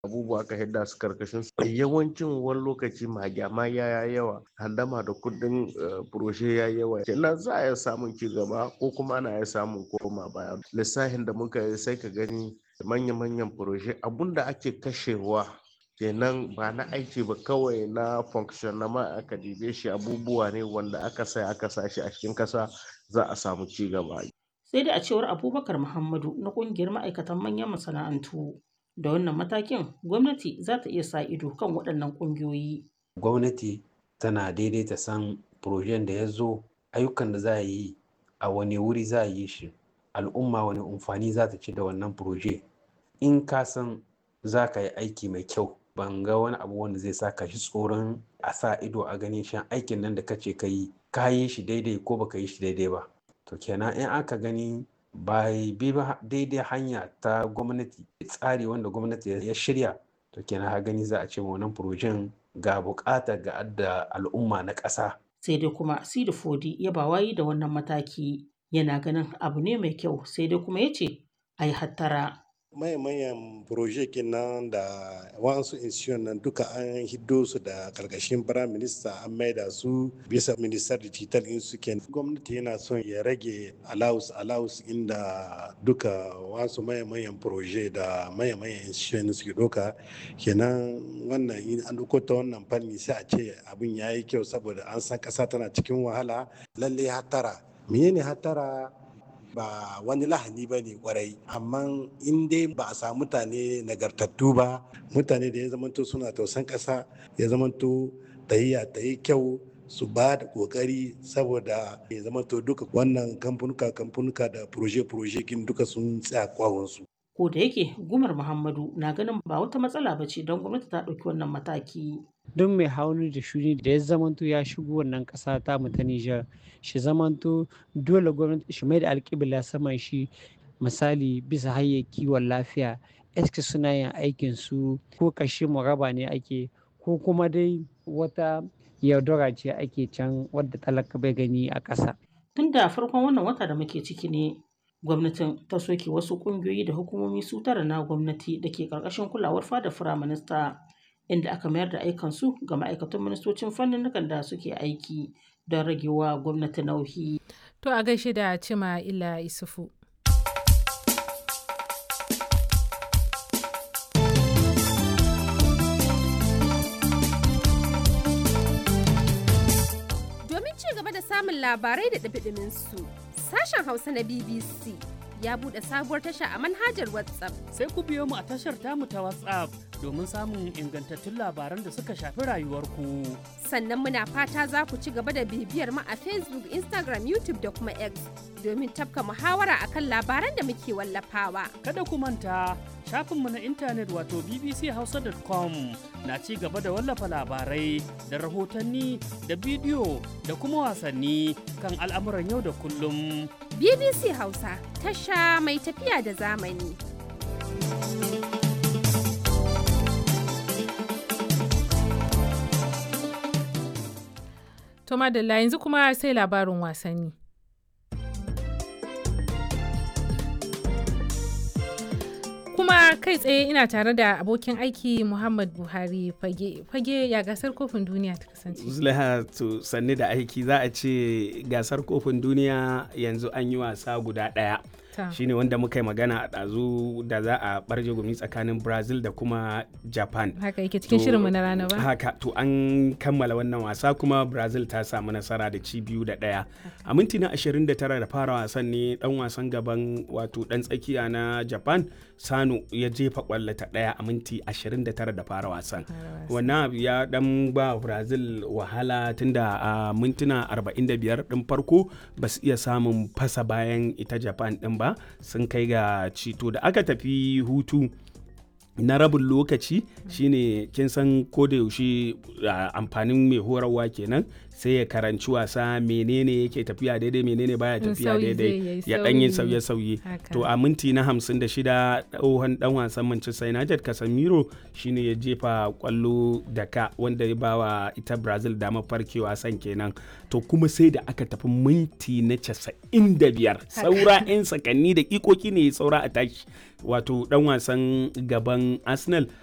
abubuwa aka hidda su karkashin su yawancin wani lokaci magyama ya yawa handama da kudin furoshe ya yawa kenan za a iya samun ci gaba ko kuma ana iya samun koma baya lissafin da muka yi sai ka gani manya-manyan furoshe abunda ake kashewa kenan ba na aiki ba kawai na function na ma aka dibe shi abubuwa ne wanda aka sa shi a cikin kasa za a samu ci gaba. Sai dai a cewar Abubakar Muhammadu na ƙungiyar ma'aikatan manyan masana'antu da wannan matakin gwamnati za ta iya sa ido kan waɗannan ƙungiyoyi. Gwamnati tana daidaita san projen da ya zo ayyukan da za a yi a wani wuri za a yi shi al'umma wani amfani za ta ci da wannan proje in ka san za ka yi aiki mai kyau ban ga wani abu wanda zai saka shi tsoron a sa ido a ganin shan aikin nan da kace ka yi shi daidai ko baka yi shi daidai ba to kenan in aka gani bai bi ba daidai hanya ta gwamnati tsari wanda gwamnati ya shirya to kenan ha gani za a ce wannan projen ga bukata ga adda al'umma na ƙasa. Sai dai kuma Sidi Fodi ya ba wayi da wannan mataki yana ganin abu ne mai kyau sai dai kuma ya ce a yi hattara. Manyan projekin nan da wasu institution nan duka an hiddo su da karkashin prime minister an maida su bisa minister digital in su ke gwamnati yana son ya rage allowance inda duka wasu manyan proje da manyan institution suke doka kenan wannan in an duko ta wannan fanni sai a ce abin yayi kyau saboda an san kasa tana cikin wahala lalle hatara menene hatara ba wani lahani ba ne kwarai amma in dai ba a samu mutane nagartattu ba mutane da ya zamanto suna tausan ƙasa ya zamanto tahiya ta yi kyau su ba da ƙoƙari saboda ya zamanto duka wannan kamfanuka da proje kin duka sun tsaya kwawonsu. Ko da yake Gumar Muhammadu na ganin ba wata matsala ba ce don gwamnati ta ɗauki wannan mataki. Don mai hauni da shuni da ya zamanto ya shigo wannan ƙasa ta mu ta Nijar shi zamanto dole gwamnati shi mai da alƙibla saman shi misali bisa hanyar kiwon lafiya eske suna yin aikin su ko kashe muraba ne ake ko kuma dai wata yaudara ce ake can wadda talaka bai gani a ƙasa. Tun da farkon wannan wata da muke ciki ne gwamnatin ta soke wasu ƙungiyoyi da hukumomi su tara na gwamnati da ke ƙarƙashin kulawar fada firaminista inda aka mayar da aikansu ga ma'aikatan ministocin fannin da suke aiki don ragewa gwamnati nauyi. To a gaishe da Cima Ila Isufu. Domin ci gaba da samun labarai da ɗumi-ɗuminsu, sashen Hausa na BBC ya buɗe sabuwar tasha a manhajar WhatsApp. Sai ku biyo mu a tashar tamu ta WhatsApp domin samun ingantattun labaran da suka shafi rayuwarku. Sannan muna fata za ku ci gaba da bibiyar mu a Facebook, Instagram, YouTube da kuma X domin tafka muhawara akan labaran da muke wallafawa. Kada ku manta shafinmu na intanet wato bbchausa.com na ci gaba da wallafa labarai da rahotanni da bidiyo da kuma wasanni kan al'amuran yau da kullum. BBC Hausa tasha mai tafiya da zamani. To madalla yanzu kuma sai labarin wasanni. Kuma kai tsaye ina tare da abokin aiki Muhammad Buhari fage ya gasar kofin duniya ta kasance. Zulaiha to sanni da aiki za a ce gasar kofin duniya yanzu an yi wasa guda ɗaya. Shine wanda muka yi magana a ɗazu da za a ɓarje gumi tsakanin Brazil da kuma Japan. Haka yake cikin shirinmu na rana ba? Haka to an kammala wannan wasa kuma Brazil ta samu nasara da ci 2-1. A minti na 29 da fara wasan ne ɗan wasan gaban wato ɗan tsakiya na Japan Sano ya jefa ƙwallo ta ɗaya a minti 29 da fara wasan. Wannan abu ya ɗan ba Brazil wahala tunda a mintuna 45 ɗin farko ba su iya samun fasa bayan ita Japan ɗin ba sun kai ga cito da aka tafi hutu na rabin lokaci shine kin san ko da yaushe amfanin mai horarwa kenan sai ya karanci wasa menene yake tafiya daidai menene baya tafiya daidai ya dan yin sauye-sauye to a minti na 56 tsohon dan wasan Manchester United Casemiro shine ya jefa kwallo da ka wanda ya bawa ita Brazil damar farkewa san kenan to kuma sai da aka tafi minti na 95 saura 'yan sakanni da ikoki ne saura a tashi wato dan wasan gaban Arsenal